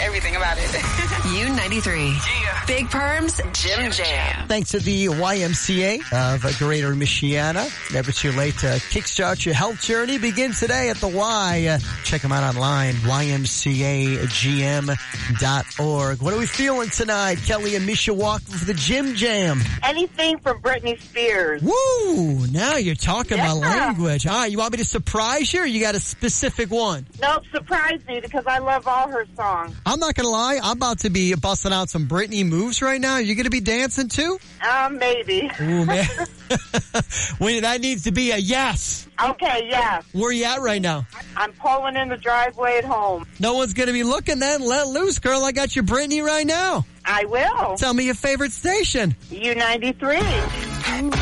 everything about it. U93. Yeah. Big Perms, Jim Jam. Thanks to the YMCA of Greater Michiana. Never too late to kickstart your health journey. Begin today at the Y. Check them out online, ymcagm.org. What are we feeling tonight? Kelly and Misha Walker for the Jim Jam. Anything from Britney Spears. Woo! Now you're talking my language. All right, you want me to surprise you or you got a specific one? Nope, surprise me because I love all her songs. I'm not going to lie. I'm about to be busting out some Britney moves right now. Are you going to be dancing too? Maybe. Ooh, man. Wait, that needs to be a yes. Okay, yes. Where are you at right now? I'm pulling in the driveway at home. No one's going to be looking then. Let loose, girl. I got your Britney right now. I will. Tell me your favorite station. U93.